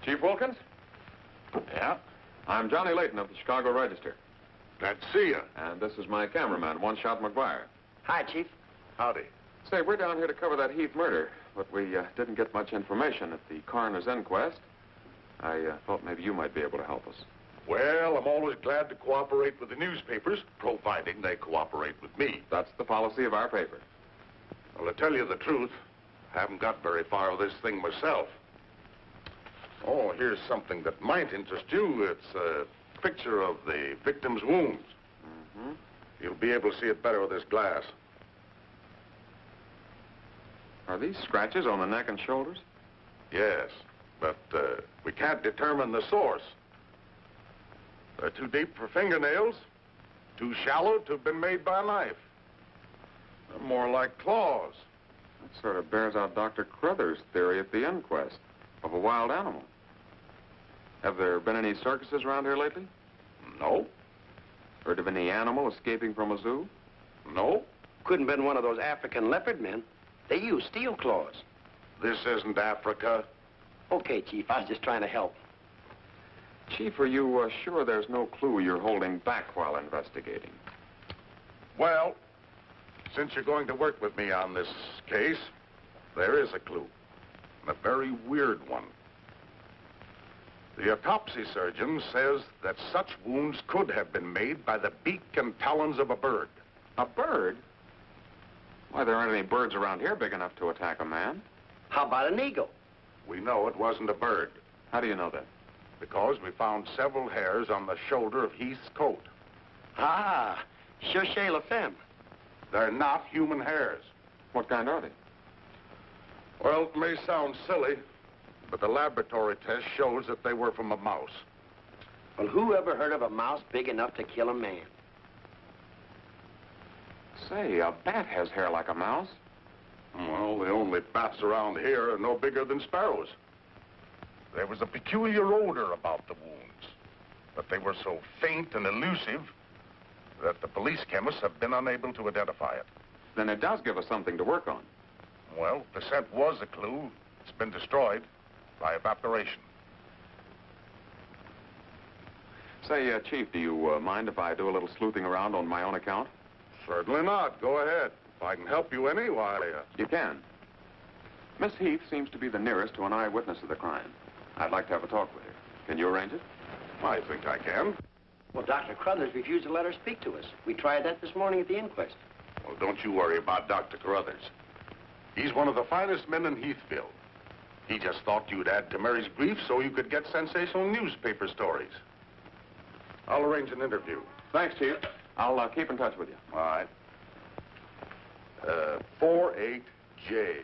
Chief Wilkins? Yeah? I'm Johnny Layton of the Chicago Register. Glad to see you. And this is my cameraman, One Shot McGuire. Hi, Chief. Howdy. Say, we're down here to cover that Heath murder, but we didn't get much information at the coroner's inquest. I thought maybe you might be able to help us. Well, I'm always glad to cooperate with the newspapers, providing they cooperate with me. That's the policy of our paper. Well, to tell you the truth, I haven't got very far with this thing myself. Oh, here's something that might interest you. It's a picture of the victim's wounds. Mm-hmm. You'll be able to see it better with this glass. Are these scratches on the neck and shoulders? Yes, but we can't determine the source. They're too deep for fingernails, too shallow to have been made by a knife. They're more like claws. That sort of bears out Dr. Crothers' theory at the inquest of a wild animal. Have there been any circuses around here lately? No. Heard of any animal escaping from a zoo? No. Couldn't have been one of those African leopard men. They use steel claws. This isn't Africa. Okay, Chief, I was just trying to help. Chief, are you sure there's no clue you're holding back while investigating? Well, since you're going to work with me on this case, there is a clue, and a very weird one. The autopsy surgeon says that such wounds could have been made by the beak and talons of a bird. A bird? Why, there aren't any birds around here big enough to attack a man. How about an eagle? We know it wasn't a bird, How do you know that? because we found several hairs on the shoulder of Heath's coat. Ah, Cherchez la femme. They're not human hairs. What kind are they? Well, it may sound silly, but the laboratory test shows that they were from a mouse. Well, who ever heard of a mouse big enough to kill a man? Say, a bat has hair like a mouse. Well, the only bats around here are no bigger than sparrows. There was a peculiar odor about the wounds, but they were so faint and elusive that the police chemists have been unable to identify it. Then it does give us something to work on. Well, the scent was a clue. It's been destroyed by evaporation. Say, Chief, do you mind if I do a little sleuthing around on my own account? Certainly not. Go ahead. If I can help you any, why... You can. Miss Heath seems to be the nearest to an eyewitness of the crime. I'd like to have a talk with her. Can you arrange it? I think I can. Well, Dr. Crothers refused to let her speak to us. We tried that this morning at the inquest. Well, don't you worry about Dr. Carruthers. He's one of the finest men in Heathville. He just thought you'd add to Mary's grief so you could get sensational newspaper stories. I'll arrange an interview. Thanks, Chief. I'll keep in touch with you. All right. 48J.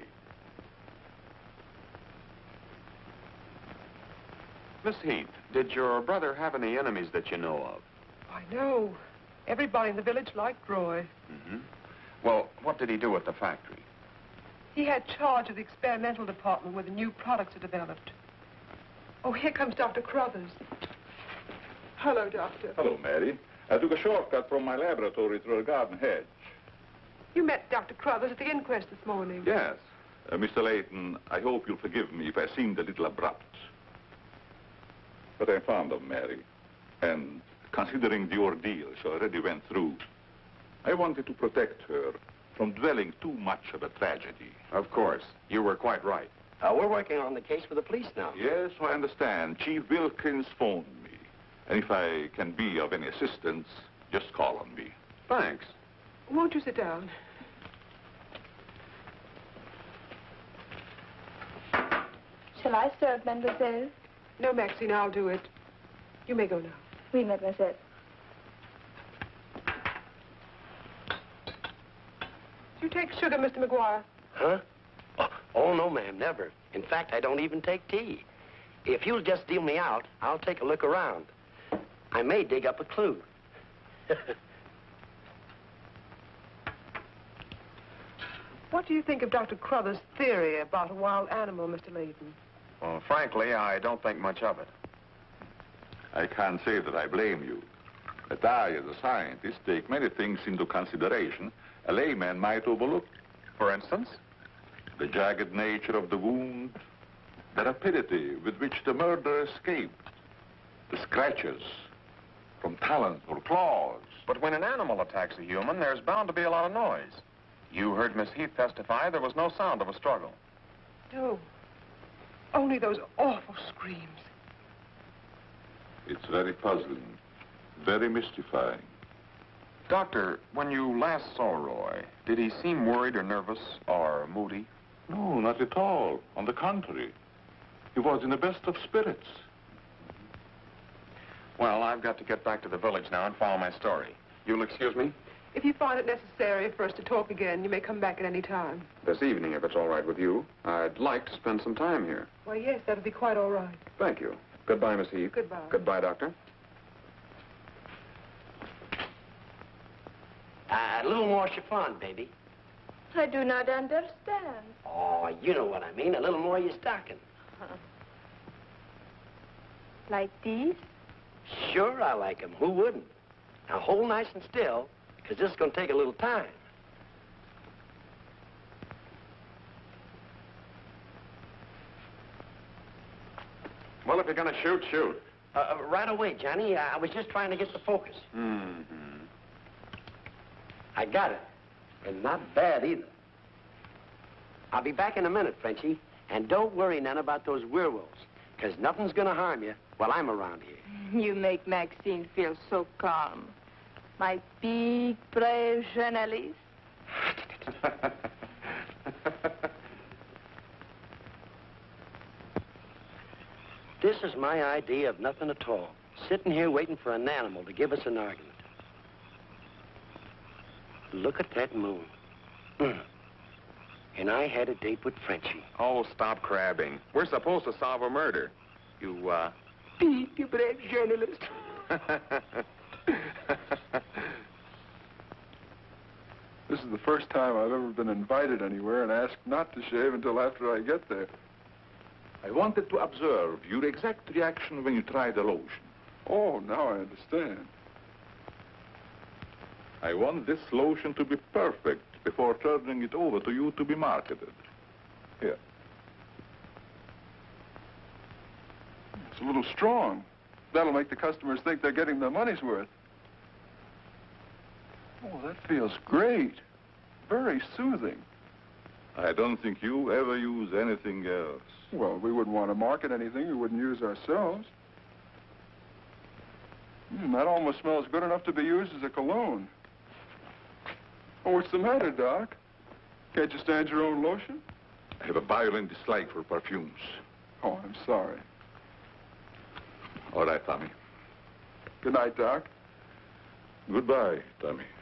Miss Heath, did your brother have any enemies that you know of? I know. Everybody in the village liked Roy. Mm-hmm. Well, what did he do at the factory? He had charge of the experimental department where the new products are developed. Oh, here comes Dr. Crothers. Hello, Doctor. Hello, Mary. I took a shortcut from my laboratory through a garden hedge. You met Dr. Crothers at the inquest this morning. Yes. Mr. Layton, I hope you'll forgive me if I seemed a little abrupt. But I'm fond of Mary. And considering the ordeal she already went through, I wanted to protect her from dwelling too much of a tragedy. Of course. You were quite right. We're working on the case for the police now. Yes, I understand. Chief Wilkins phoned me. And if I can be of any assistance, just call on me. Thanks. Won't you sit down? Shall I serve, mademoiselle? No, Maxine, I'll do it. You may go now. Oui, mademoiselle. Do you take sugar, Mr. McGuire? Huh? Oh, no, ma'am, never. In fact, I don't even take tea. If you'll just deal me out, I'll take a look around. I may dig up a clue. What do you think of Dr. Crothers' theory about a wild animal, Mr. Layton? Well, frankly, I don't think much of it. I can't say that I blame you. But I, as a scientist, take many things into consideration a layman might overlook. For instance? The jagged nature of the wound, the rapidity with which the murderer escaped, the scratches from talons or claws. But when an animal attacks a human, there's bound to be a lot of noise. You heard Miss Heath testify there was no sound of a struggle. No. Only those awful screams. It's very puzzling, very mystifying. Doctor, when you last saw Roy, did he seem worried or nervous or moody? No, not at all. On the contrary, he was in the best of spirits. Well, I've got to get back to the village now and follow my story. You'll excuse me? If you find it necessary for us to talk again, you may come back at any time. This evening, if it's all right with you. I'd like to spend some time here. Why, yes, that'll be quite all right. Thank you. Goodbye, Miss Heath. Goodbye. Goodbye, Doctor. A little more chiffon, baby. I do not understand. Oh, you know what I mean. A little more of your stocking. Like these? Sure, I like 'em. Who wouldn't? Now, hold nice and still, because this is going to take a little time. Well, if you're going to shoot, shoot. Right away, Johnny. I was just trying to get the focus. Mm-hmm. I got it. And not bad, either. I'll be back in a minute, Frenchie. And don't worry none about those werewolves, because nothing's going to harm you while I'm around here. You make Maxine feel so calm. My big, brave journalist. This is my idea of nothing at all. Sitting here waiting for an animal to give us an argument. Look at that moon. And I had a date with Frenchie. Oh, stop crabbing. We're supposed to solve a murder. You, Big, brave journalist. This is the first time I've ever been invited anywhere and asked not to shave until after I get there. I wanted to observe your exact reaction when you tried the lotion. Oh, now I understand. I want this lotion to be perfect before turning it over to you to be marketed. Here. It's a little strong. That'll make the customers think they're getting their money's worth. Oh, that feels great. Very soothing. I don't think you ever use anything else. Well, we wouldn't want to market anything we wouldn't use ourselves. That almost smells good enough to be used as a cologne. Oh, what's the matter, Doc? Can't you stand your own lotion? I have a violent dislike for perfumes. Oh, I'm sorry. All right, Tommy. Good night, Doc. Goodbye, Tommy.